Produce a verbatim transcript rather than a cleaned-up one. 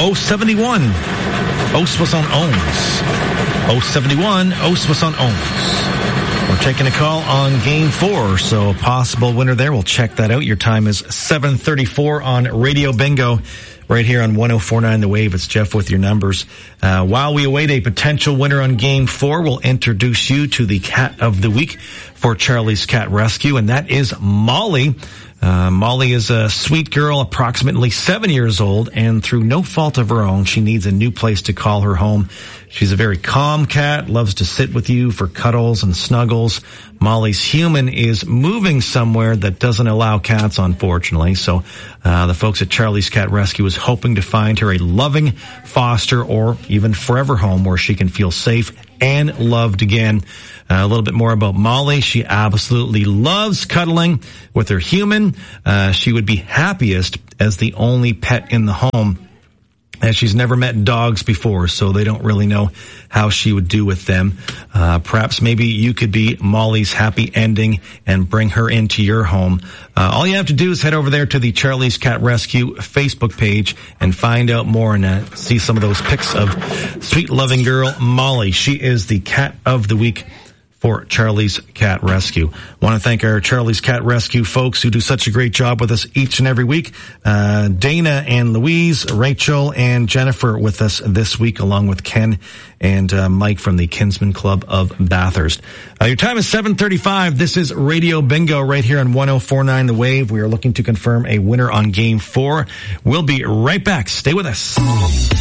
oh seven one, oh soixante onze. oh seven one, oh soixante onze. We're taking a call on game four, so a possible winner there. We'll check that out. Your time is seven thirty-four on Radio Bingo, right here on one oh four point nine The Wave. It's Jeff with your numbers. Uh, while we await a potential winner on game four, we'll introduce you to the cat of the week for Charlie's Cat Rescue, and that is Molly. Uh, Molly is a sweet girl, approximately seven years old, and through no fault of her own, she needs a new place to call her home. She's a very calm cat, loves to sit with you for cuddles and snuggles. Molly's human is moving somewhere that doesn't allow cats, unfortunately. So uh, the folks at Charlie's Cat Rescue is hoping to find her a loving foster or even forever home where she can feel safe and loved again. Uh, a little bit more about Molly. She absolutely loves cuddling with her human. Uh, she would be happiest as the only pet in the home, as she's never met dogs before, so they don't really know how she would do with them. Uh, perhaps maybe you could be Molly's happy ending and bring her into your home. Uh, all you have to do is head over there to the Charlie's Cat Rescue Facebook page and find out more and uh, see some of those pics of sweet, loving girl Molly. She is the cat of the week for Charlie's Cat Rescue. Want to thank our Charlie's Cat Rescue folks who do such a great job with us each and every week. Uh, Dana and Louise, Rachel and Jennifer with us this week, along with Ken and uh, Mike from the Kinsman Club of Bathurst. Uh, your time is seven thirty-five. This is Radio Bingo right here on one oh four point nine The Wave. We are looking to confirm a winner on game four. We'll be right back. Stay with us.